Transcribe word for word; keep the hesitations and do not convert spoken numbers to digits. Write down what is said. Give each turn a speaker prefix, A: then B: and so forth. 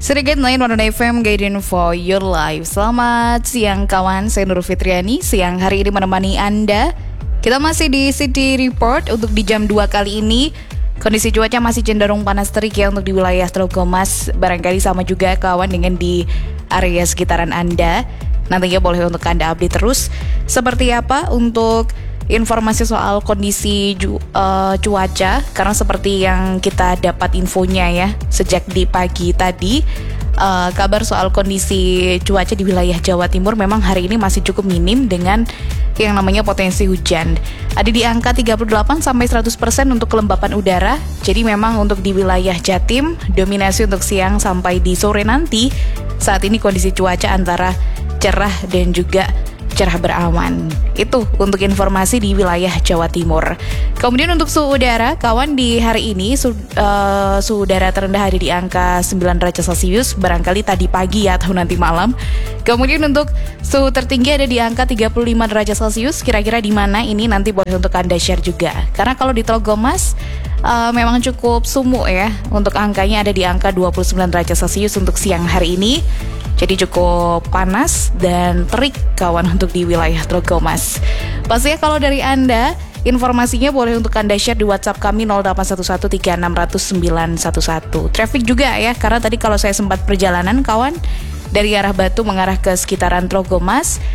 A: Sedikit lain Warna F M Guiding for Your Life. Selamat siang kawan, saya Nur Fitriani. Siang hari ini menemani Anda. Kita masih di City Report untuk di jam dua kali ini. Kondisi cuaca masih cenderung panas terik ya untuk di wilayah Trogomas. Barangkali sama juga kawan dengan di area sekitaran Anda. Nantinya boleh untuk Anda update terus seperti apa untuk informasi soal kondisi ju, uh, cuaca, karena seperti yang kita dapat infonya ya sejak di pagi tadi, uh, kabar soal kondisi cuaca di wilayah Jawa Timur memang hari ini masih cukup minim dengan yang namanya potensi hujan. Ada di angka tiga puluh delapan sampai seratus persen untuk kelembapan udara. Jadi memang untuk di wilayah Jatim dominasi untuk siang sampai di sore nanti. Saat ini kondisi cuaca antara cerah dan juga cerah berawan. Itu untuk informasi di wilayah Jawa Timur. Kemudian untuk suhu udara, kawan, di hari ini su, uh, suhu udara terendah ada di angka sembilan derajat Celcius, barangkali tadi pagi ya atau nanti malam. Kemudian untuk suhu tertinggi ada di angka tiga puluh lima derajat Celcius. Kira-kira di mana ini nanti boleh untuk Anda share juga. Karena kalau di Trogomas uh, memang cukup sumuk ya. Untuk angkanya ada di angka dua puluh sembilan derajat Celcius untuk siang hari ini. Jadi cukup panas dan terik kawan untuk di wilayah Trogomas. Pastinya kalau dari Anda, informasinya boleh untuk Anda share di WhatsApp kami nol delapan satu satu tiga enam nol nol sembilan satu satu. Traffic juga ya, karena tadi kalau saya sempat perjalanan kawan dari arah Batu mengarah ke sekitaran Trogomas,